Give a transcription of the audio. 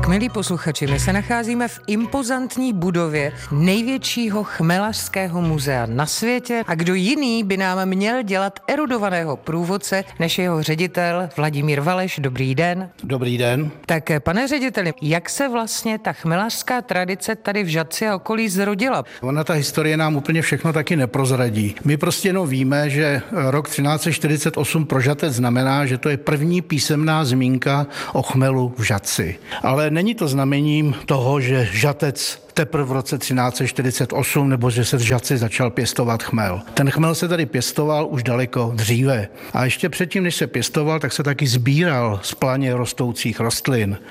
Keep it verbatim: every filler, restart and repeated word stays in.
Tak milí posluchači, my se nacházíme v impozantní budově největšího chmelařského muzea na světě a kdo jiný by nám měl dělat erudovaného průvodce než jeho ředitel Vladimír Valeš. Dobrý den. Dobrý den. Tak pane řediteli, jak se vlastně ta chmelařská tradice tady v Žatci a okolí zrodila? Ona ta historie nám úplně všechno taky neprozradí. My prostě jenom víme, že rok třináct set čtyřicet osm pro Žatec znamená, že to je první písemná zmínka o chmelu v Žatci. Ale není to znamením toho, že Žatec teprve v roce třináct set čtyřicet osm nebo že se v Žatci začal pěstovat chmel. Ten chmel se tady pěstoval už daleko dříve. A ještě předtím, než se pěstoval, tak se taky sbíral z planě rostoucích rostlin.